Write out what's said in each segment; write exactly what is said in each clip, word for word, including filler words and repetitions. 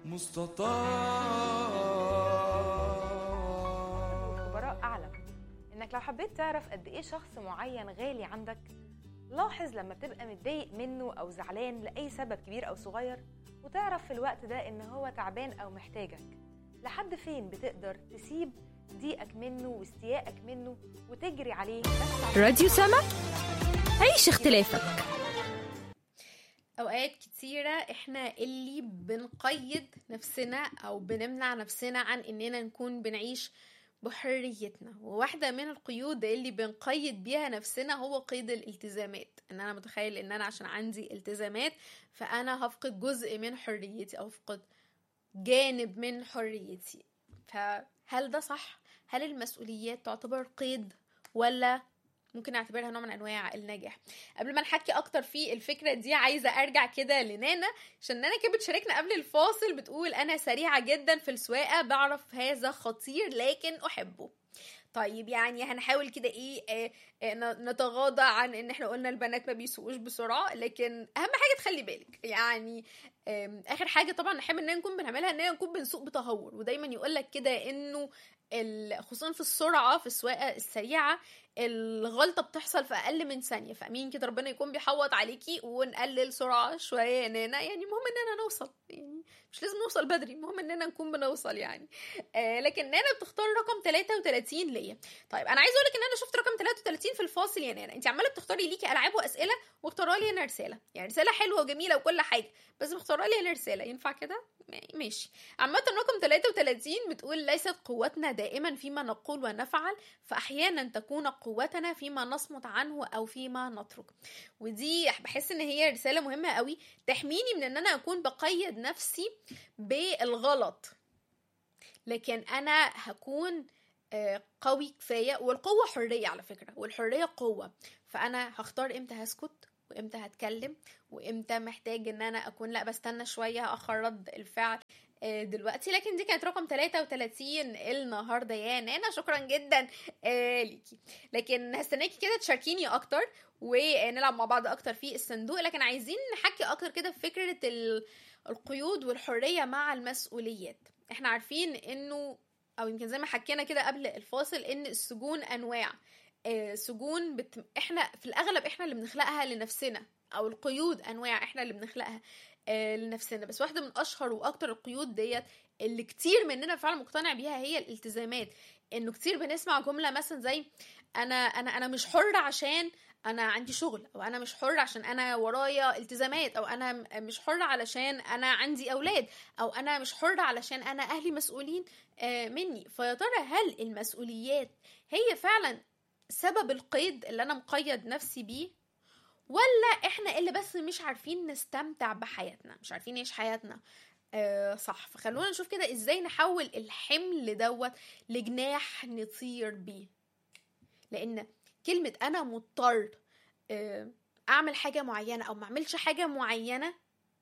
مستطاع. الخبراء أعلم إنك لو حبيت تعرف قد إيه شخص معين غالي عندك، لاحظ لما بتبقى متضايق منه أو زعلان لأي سبب كبير أو صغير، وتعرف في الوقت ده إن هو تعبان أو محتاجك، لحد فين بتقدر تسيب ضيقك منه واستيائك منه وتجري عليه. راديو سما، عيش اختلافك. اوقات كتيرة احنا اللي بنقيد نفسنا او بنمنع نفسنا عن اننا نكون بنعيش بحريتنا، وواحدة من القيود اللي بنقيد بيها نفسنا هو قيد الالتزامات. ان انا متخيل ان انا عشان عندي التزامات فانا هفقد جزء من حريتي او هفقد جانب من حريتي. فهل ده صح؟ هل المسؤوليات تعتبر قيد ولا ممكن نعتبرها نوع من انواع النجاح؟ قبل ما نحكي اكتر في الفكره دي عايزه ارجع كده لنانا، عشان نانا كانت بتشاركنا قبل الفاصل بتقول انا سريعه جدا في السواقه، بعرف هذا خطير لكن احبه. طيب يعني هنحاول كده ايه آه آه نتغاضى عن ان احنا قلنا البنات ما بيسوقوش بسرعه، لكن اهم حاجه تخلي بالك. يعني اخر حاجه طبعا نحب اننا نكون بنعملها اننا نكون بنسوق بتهور، ودايما يقولك كده انه خصوصا في السرعه في السواقه السريعه الغلطه بتحصل في اقل من ثانيه. فامين كده ربنا يكون بيحوط عليكي ونقلل سرعه شويه يا نانا، يعني المهم اننا نوصل، يعني مش لازم نوصل بدري، المهم اننا نكون بنوصل يعني. آه لكن نانا بتختار رقم ثلاثة وثلاثين ليا. طيب انا عايزه اقولك ان انا شفت رقم ثلاثة وثلاثين في الفاصل يا نانا. انت عماله بتختاري ليكي العاب واسئله واختاروا لي انا رساله، يعني رساله حلوه وجميله وكل حاجه، بس مختاره لي انا رساله. ينفع كده؟ ماشي. عامه رقم ثلاثة وثلاثين بتقول ليست قوتنا دائما فيما نقول ونفعل، فاحيانا تكون قوتنا فيما نصمت عنه او فيما نترك. ودي بحس ان هي رساله مهمه قوي تحميني من ان انا اكون بقيد نفسي بالغلط، لكن انا هكون قوي كفايه. والقوه حريه على فكره، والحريه قوه. فانا هختار امتى هسكت وامتى هتكلم وامتى محتاج ان انا اكون لا بستنى شويه هاخر رد الفعل دلوقتي. لكن دي كانت رقم ثلاثة وثلاثين النهارده يا نانا، شكرا جدا ليكي. لكن هستناكي كده تشاركيني اكتر ونلعب مع بعض اكتر في الصندوق. لكن عايزين نحكي اكتر كده في فكره القيود والحريه مع المسؤوليات. احنا عارفين انه او يمكن زي ما حكينا كده قبل الفاصل ان السجون انواع. آه سجون بت... احنا في الاغلب احنا اللي بنخلقها لنفسنا، او القيود انواع احنا اللي بنخلقها آه لنفسنا. بس واحده من اشهر واكتر القيود ديت اللي كتير مننا فعلا مقتنع بيها هي الالتزامات. انه كتير بنسمع جمله مثلا زي انا انا انا مش حر عشان انا عندي شغل، او انا مش حر عشان انا ورايا التزامات، او انا مش حر علشان انا عندي اولاد، او انا مش حر علشان انا اهلي مسؤولين مني. فيا ترى هل المسؤوليات هي فعلا سبب القيد اللي انا مقيد نفسي بيه، ولا احنا اللي بس مش عارفين نستمتع بحياتنا، مش عارفين نعيش حياتنا آه صح؟ فخلونا نشوف كده ازاي نحول الحمل دوت لجناح نطير بيه. لان كلمة أنا مضطر أعمل حاجة معينة أو ما أعملش حاجة معينة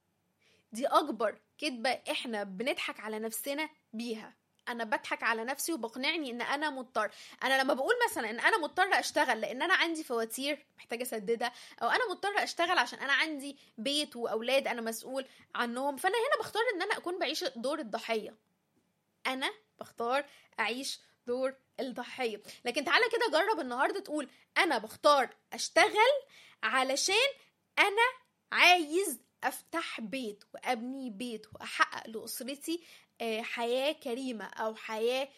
دي أكبر كدبة إحنا بنضحك على نفسنا بيها. أنا بضحك على نفسي وبقنعني إن أنا مضطر. أنا لما بقول مثلا إن أنا مضطر أشتغل لأن أنا عندي فواتير محتاجة أسددها، أو أنا مضطر أشتغل عشان أنا عندي بيت وأولاد أنا مسؤول عنهم، فأنا هنا بختار إن أنا أكون بعيش دور الضحية. أنا بختار أعيش دور الضحية. لكن تعالى كده جرب النهاردة تقول أنا بختار أشتغل علشان أنا عايز أفتح بيت وأبني بيت وأحقق لأسرتي حياة كريمة أو حياة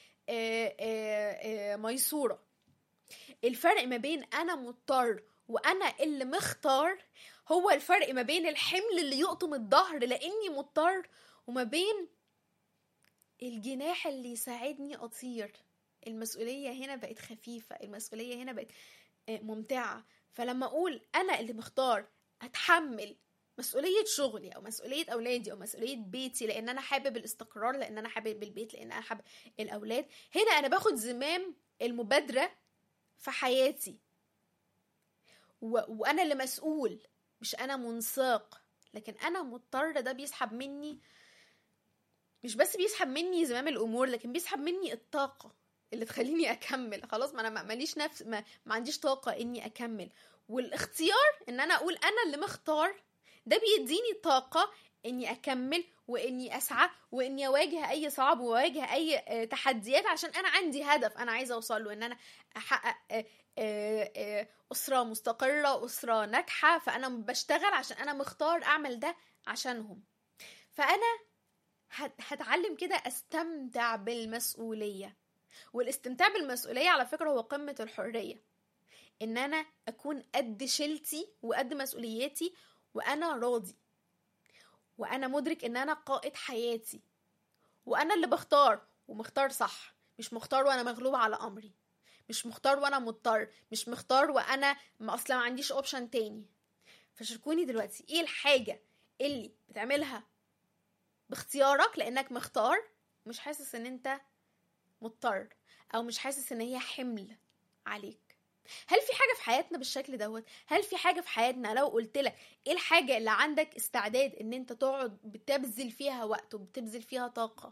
ميسورة. الفرق ما بين أنا مضطر وأنا اللي مختار هو الفرق ما بين الحمل اللي يقطم الظهر لأني مضطر، وما بين الجناح اللي يساعدني أطير. المسؤولية هنا بقت خفيفة، المسؤولية هنا بقت ممتعة. فلما أقول أنا اللي مختار أتحمل مسؤولية شغلي أو مسؤولية أولادي أو مسؤولية بيتي لأن أنا حابب الاستقرار، لأن أنا حابب البيت، لأن أنا حابب الأولاد، هنا أنا باخد زمام المبادرة في حياتي، و... وأنا اللي مسؤول، مش أنا منساق. لكن أنا مضطر ده بيسحب مني، مش بس بيسحب مني زمام الأمور، لكن بيسحب مني الطاقة اللي تخليني أكمل. خلاص ما أنا ماليش نفس، ما, ما عنديش طاقة إني أكمل. والاختيار إن أنا أقول أنا اللي مختار ده بيديني طاقة اني اكمل واني اسعى واني اواجه اي صعب واواجه اي تحديات، عشان انا عندي هدف انا عايزه اوصل له، ان انا احقق اسره مستقره، اسره ناجحه. فانا بشتغل عشان انا مختار اعمل ده عشانهم. فانا هتعلم كده استمتع بالمسؤوليه. والاستمتاع بالمسؤوليه على فكره هو قمه الحريه، ان انا اكون قد شيلتي وقد مسؤولياتي وانا راضي، وانا مدرك ان انا قائد حياتي، وانا اللي بختار ومختار صح، مش مختار وانا مغلوب على امري، مش مختار وانا مضطر، مش مختار وانا ما اصلا ما عنديش اوبشن تاني. فشاركوني دلوقتي ايه الحاجه اللي بتعملها باختيارك لانك مختار، مش حاسس ان انت مضطر او مش حاسس ان هي حمل عليك. هل في حاجه في حياتنا بالشكل دوت؟ هل في حاجه في حياتنا لو قلت لك ايه الحاجه اللي عندك استعداد ان انت تقعد بتبذل فيها وقت وبتبذل فيها طاقه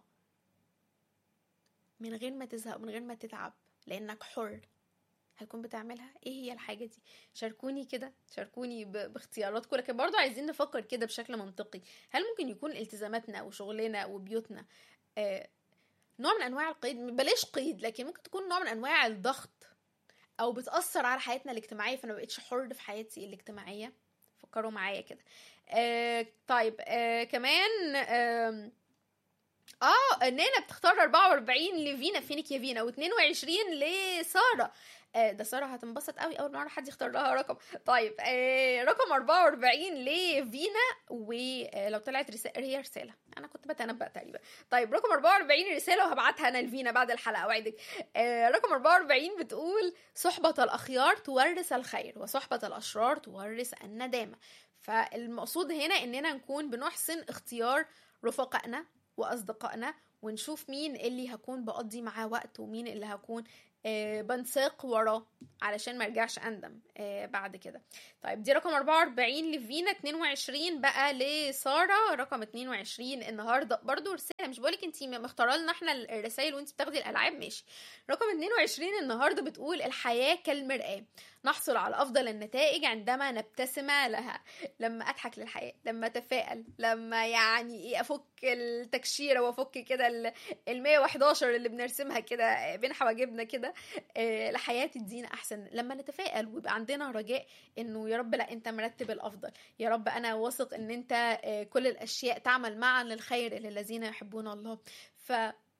من غير ما تزهق ومن غير ما تتعب لانك حر، هتكون بتعملها؟ ايه هي الحاجه دي؟ شاركوني كده، شاركوني باختياراتكم. لكن برضو عايزين نفكر كده بشكل منطقي. هل ممكن يكون التزاماتنا وشغلنا وبيوتنا آه نوع من انواع القيد؟ بلاش قيد، لكن ممكن تكون نوع من انواع الضغط او بتأثر على حياتنا الاجتماعية، فانا مبقتش حر في حياتي الاجتماعية. فكروا معايا كده. آه طيب آه كمان آه اه نانا بتختار أربعة وأربعين لفينا، فينك يا فينا، واتنين وعشرين لسارة. آه ده سارة هتنبسط قوي اول مرة حد يختار لها رقم. طيب آه رقم أربعة وأربعين لفينا، ولو طلعت رسالة هي رسالة انا كنت بتنبأ تقريبا. طيب رقم أربعة وأربعين رسالة وهبعتها انا لفينا بعد الحلقة اوعدك. آه رقم أربعة وأربعين بتقول صحبة الاخيار تورث الخير وصحبة الاشرار تورث الندامة. فالمقصود هنا اننا نكون بنحسن اختيار رفقائنا واصدقائنا، ونشوف مين اللي هكون بقضي معاه وقت ومين اللي هكون آه بنساق وراه علشان ما ارجعش اندم آه بعد كده. طيب دي رقم أربعة وأربعين لفينا. اتنين وعشرين بقى لسارة. رقم اتنين وعشرين النهارده برضو رساله، مش بقولك انتي مختاره لنا احنا الرسائل وانتي بتاخدي الالعاب، ماشي. رقم اتنين وعشرين النهارده بتقول الحياه كالمرآة، نحصل على افضل النتائج عندما نبتسم لها. لما اضحك للحياه، لما اتفائل، لما يعني ايه افك التكشيره وافك كده ال مية وحداشر اللي بنرسمها كده بين حواجبنا كده، آه الحياه تدينا احسن. لما نتفائل ويبقى عندنا رجاء انه يا رب لا انت مرتب الافضل، يا رب انا واثق ان انت آه كل الاشياء تعمل معا للخير للذين يحبون الله. ف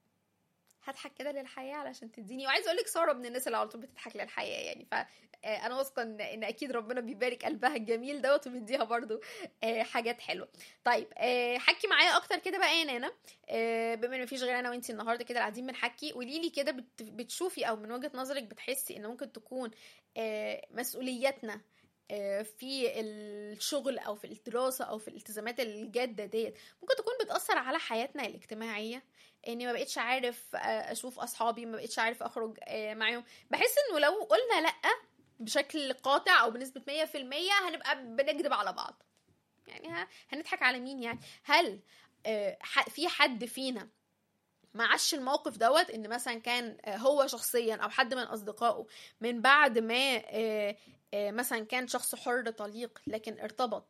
هضحك كده للحياه علشان تديني. وعايز اقول لك ساره من الناس اللي على طول بتضحك للحياه يعني، ف انا واثقه ان ان اكيد ربنا بيبارك قلبها الجميل دوت وبيديها برضو حاجات حلوه. طيب حكي معايا اكتر كده بقى يا نانا، بما ان مفيش غير انا وانتي النهارده كده قاعدين بنحكي. قولي لي كده بتشوفي او من وجهه نظرك بتحسي ان ممكن تكون مسؤولياتنا في الشغل او في الدراسه او في الالتزامات الجاده ديت ممكن تكون بتاثر على حياتنا الاجتماعيه؟ اني ما بقتش عارف اشوف اصحابي، ما بقتش عارف اخرج معاهم. بحس انه لو قلنا لا بشكل قاطع او بنسبه مية في المية هنبقى بنكذب على بعض، يعني هنضحك على مين يعني؟ هل في حد فينا ما عاش الموقف دوت ان مثلا كان هو شخصيا او حد من اصدقائه من بعد ما مثلا كان شخص حر طليق لكن ارتبط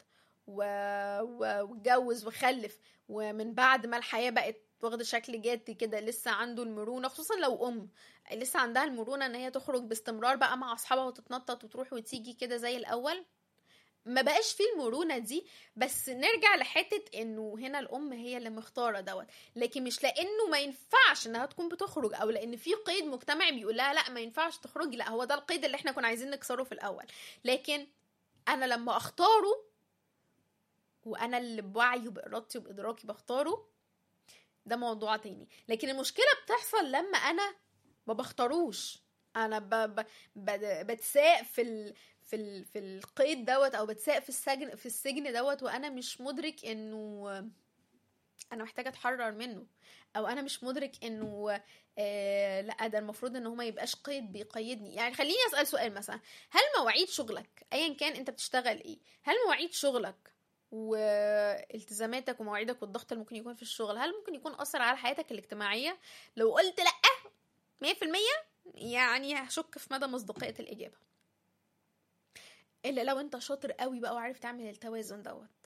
واتجوز وخلف، ومن بعد ما الحياه بقت واخده شكل جادي كده لسه عنده المرونه، خصوصا لو ام لسه عندها المرونه ان هي تخرج باستمرار بقى مع اصحابها وتتنطط وتروح وتيجي كده زي الاول؟ ما بقاش فيه المرونه دي. بس نرجع لحته انه هنا الام هي اللي مختاره دوت، لكن مش لانه ما ينفعش انها تكون بتخرج او لان في قيد مجتمعي بيقول لها لا ما ينفعش تخرجي، لا هو ده القيد اللي احنا كنا عايزين نكسره في الاول. لكن انا لما اختاره وانا اللي بوعي وبارادتي وبادراكي بختاره ده موضوع تاني. لكن المشكله بتحصل لما انا ما بختاروش، انا ب... ب... ب... بتساق في ال... في ال... في القيد دوت او بتساق في السجن في السجن دوت وانا مش مدرك انه انا محتاجه اتحرر منه، او انا مش مدرك انه آه لا ده المفروض ان هو ما يبقاش قيد بيقيدني. يعني خليني اسال سؤال مثلا، هل مواعيد شغلك ايا كان انت بتشتغل ايه، هل مواعيد شغلك والتزاماتك ومواعيدك والضغط اللي ممكن يكون في الشغل هل ممكن يكون اثر على حياتك الاجتماعيه؟ لو قلت لا مية في المية يعني هشك في مدى مصداقيه الاجابه، الا لو انت شاطر قوي بقى وعارف تعمل التوازن دوت.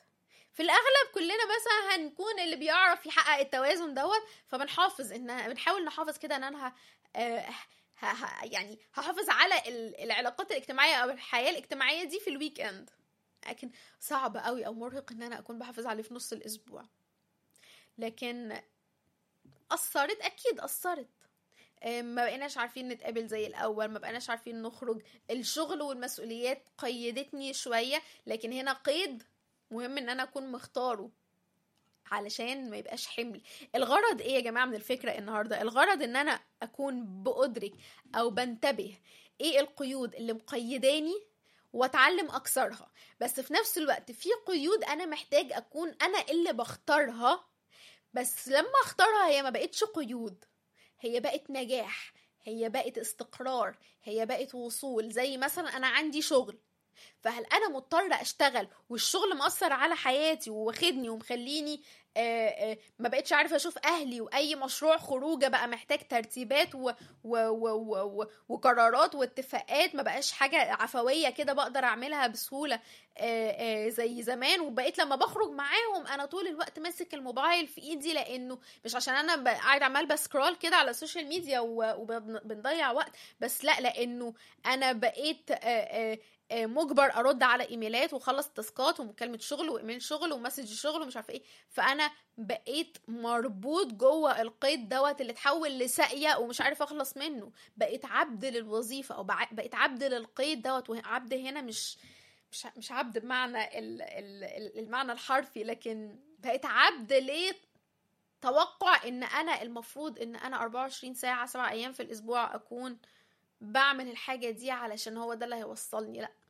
في الاغلب كلنا مثلا هنكون اللي بيعرف يحقق التوازن دوت، فبنحافظ ان بنحاول نحافظ كده ان انا ه... آه، ه... ه... يعني هحافظ على ال- العلاقات الاجتماعيه او الحياه الاجتماعيه دي في الويك اند، لكن صعب قوي او مرهق ان انا اكون بحافظ عليه في نص الاسبوع. لكن اثرت، اكيد اثرت. آه، ما بقيناش عارفين نتقابل زي الاول، ما بقيناش عارفين نخرج، الشغل والمسؤوليات قيدتني شويه، لكن هنا قيد مهم ان انا اكون مختاره علشان ما يبقاش حمل. الغرض ايه يا جماعه من الفكره النهارده؟ الغرض ان انا اكون بادرك او بنتبه ايه القيود اللي مقيداني واتعلم اكسرها، بس في نفس الوقت في قيود انا محتاج اكون انا اللي بختارها، بس لما اختارها هي ما بقتش قيود، هي بقت نجاح، هي بقت استقرار، هي بقت وصول. زي مثلا انا عندي شغل، فهل انا مضطرة اشتغل والشغل مأثر على حياتي وواخدني ومخليني آآ آآ ما بقتش عارفة اشوف اهلي، واي مشروع خروجه بقى محتاج ترتيبات و و و و و وقرارات واتفاقات، ما بقاش حاجة عفوية كده بقدر اعملها بسهولة آآ آآ زي زمان. وبقيت لما بخرج معاهم انا طول الوقت ماسك الموبايل في ايدي، لانه مش عشان انا ب- قاعد عمال بسكرول كده على السوشيال ميديا وبنضيع وقت، بس لا، لانه انا بقيت آآ آآ مجبر ارد على ايميلات واخلص تاسكات ومكالمه شغل وايميل شغل ومسج شغل ومش عارفه ايه، فانا بقيت مربوط جوه القيد دوت اللي اتحول لساقيه ومش عارف اخلص منه. بقيت عبد للوظيفه، او بع- بقيت عبد للقيد دوت. وعبد هنا مش مش مش عبد بمعنى ال- ال- ال- المعنى الحرفي، لكن بقيت عبد ليه توقع ان انا المفروض ان انا أربعة وعشرين ساعه سبع ايام في الاسبوع اكون بعمل الحاجه دي علشان هو ده اللي هيوصلني. لا،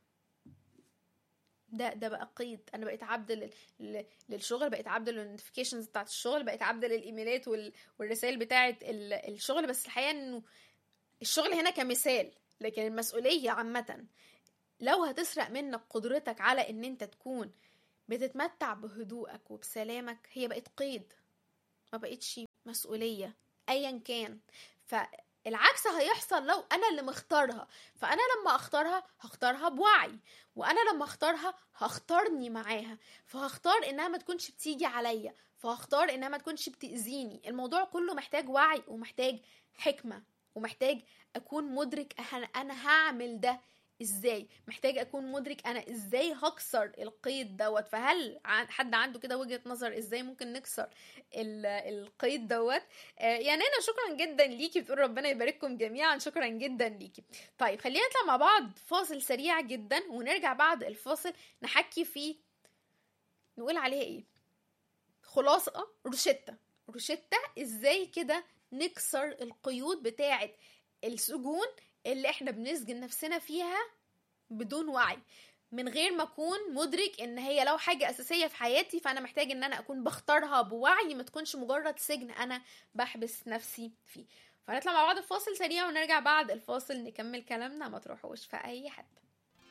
ده ده بقى قيد. انا بقيت عبد لل... لل- للشغل، بقيت عبد للنوتيفيكيشنز بتاعت الشغل، بقيت عبد للايميلات وال... والرسائل بتاعت ال... الشغل. بس الحقيقه انه الشغل هنا كمثال، لكن المسؤوليه عامه لو هتسرق منك قدرتك على ان انت تكون بتتمتع بهدوءك وبسلامك، هي بقت قيد، ما بقتش مسؤوليه ايا كان. فالعكس هيحصل لو انا اللي مختارها. فانا لما اختارها هختارها بوعي، وانا لما اختارها هختارني معاها، فهختار انها ما تكونش بتيجي عليا، فهختار انها ما تكونش بتأذيني. الموضوع كله محتاج وعي ومحتاج حكمة ومحتاج اكون مدرك انا انا هعمل ده ازاي، محتاج اكون مدرك انا ازاي هكسر القيد دوت. فهل عن- حد عنده كده وجهة نظر ازاي ممكن نكسر ال- القيد دوت؟ آه، يعني انا شكرا جدا ليكي، بتقول ربنا يبارككم جميعا، شكرا جدا ليكي. طيب خلينا نطلع مع بعض فاصل سريع جدا، ونرجع بعد الفاصل نحكي فيه، نقول عليها ايه، خلاصة، روشتة روشتة ازاي كده نكسر القيود بتاعة السجون اللي احنا بنسجن نفسنا فيها بدون وعي، من غير ما اكون مدرك ان هي لو حاجة اساسية في حياتي فانا محتاج ان انا اكون بختارها بوعي، ما تكونش مجرد سجن انا بحبس نفسي فيه. فنطلع مع بعض الفاصل سريع ونرجع بعد الفاصل نكمل كلامنا، ما تروحوش في اي حتة.